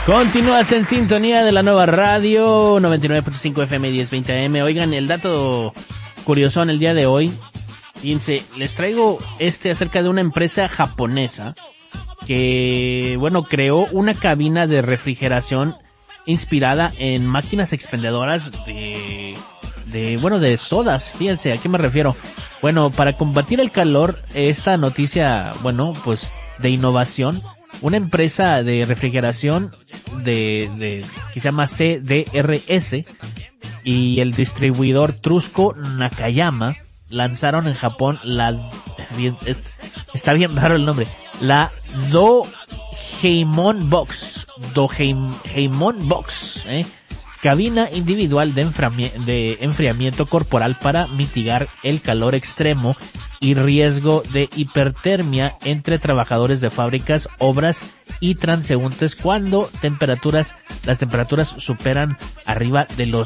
Continúas en sintonía de la nueva radio 99.5 FM 1020 AM. Oigan, el dato curioso en el día de hoy, fíjense, les traigo acerca de una empresa japonesa que, bueno, creó una cabina de refrigeración inspirada en máquinas expendedoras de sodas. Fíjense, ¿a qué me refiero? Bueno, para combatir el calor, esta noticia, bueno, pues de innovación, una empresa de refrigeración que se llama CDRS y el distribuidor Trusco Nakayama lanzaron en Japón está bien raro el nombre, la Doheimon Box, cabina individual de enfriamiento corporal para mitigar el calor extremo y riesgo de hipertermia entre trabajadores de fábricas, obras y transeúntes cuando las temperaturas superan arriba de los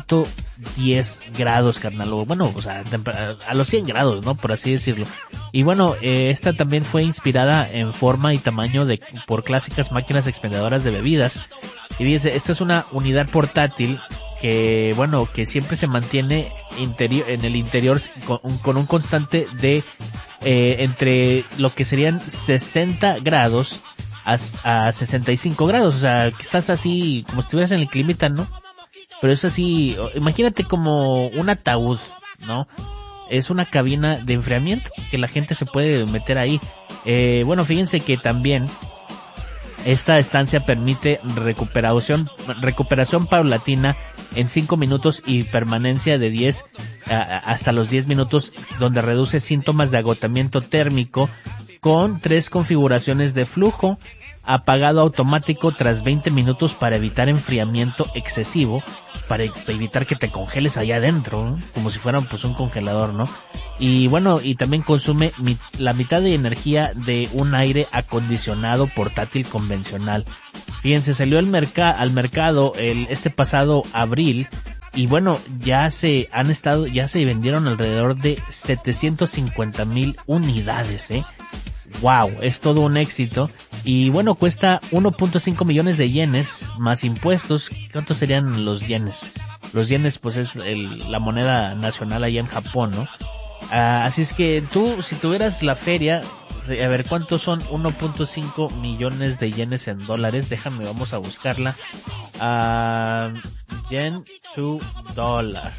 110 grados, carnal. Bueno, o sea, a los 100 grados, ¿no? Por así decirlo. Y bueno, esta también fue inspirada en forma y tamaño por clásicas máquinas expendedoras de bebidas. Y fíjense, esta es una unidad portátil que, bueno, que siempre se mantiene en el interior con un constante de entre lo que serían 60 grados a 65 grados, o sea, que estás así como si estuvieras en el climita, ¿no? Pero es así, imagínate como un ataúd, ¿no? Es una cabina de enfriamiento que la gente se puede meter ahí. Bueno, fíjense que también esta estancia permite recuperación paulatina en 5 minutos y permanencia de 10 hasta los 10 minutos, donde reduce síntomas de agotamiento térmico con 3 configuraciones de flujo, apagado automático tras 20 minutos para evitar enfriamiento excesivo, para evitar que te congeles allá adentro, ¿no? Como si fuera pues un congelador, ¿no? Y bueno, y también consume la mitad de energía de un aire acondicionado portátil convencional. Fíjense, salió al mercado este pasado abril y bueno, ya se vendieron alrededor de 750,000 unidades, Wow, es todo un éxito. Y bueno, cuesta 1.5 millones de yenes más impuestos. ¿Cuántos serían los yenes? Los yenes pues es la moneda nacional allá en Japón, ¿no? Así es que tú, si tuvieras la feria, a ver cuántos son 1.5 millones de yenes en dólares. Déjame, vamos a buscarla. Yen to dólar.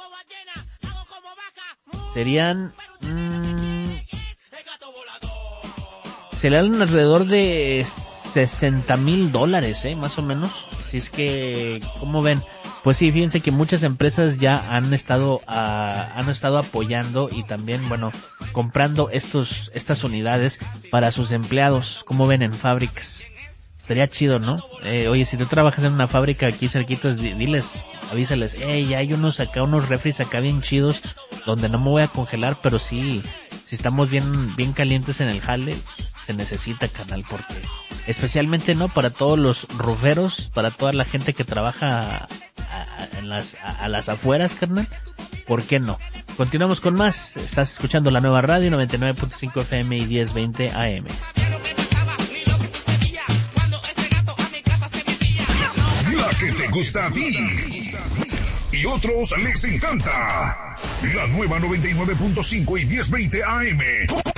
Serían serían alrededor de $60,000, más o menos. Si es que, ¿cómo ven? Pues sí, fíjense que muchas empresas ya han estado apoyando y también, bueno, comprando estas unidades para sus empleados. ¿Cómo ven en fábricas? Estaría chido, ¿no? Oye, si tú trabajas en una fábrica aquí cerquitos, avísales, ya hay unos refris acá bien chidos, donde no me voy a congelar, pero sí, si estamos bien calientes en el jale, se necesita, canal, porque especialmente, ¿no? Para todos los ruferos, para toda la gente que trabaja a las afueras, carnal, ¿por qué no? Continuamos con más. Estás escuchando la nueva radio 99.5 FM y 1020 AM. La que te gusta a ti y otros les encanta. La nueva 99.5 y 1020 AM.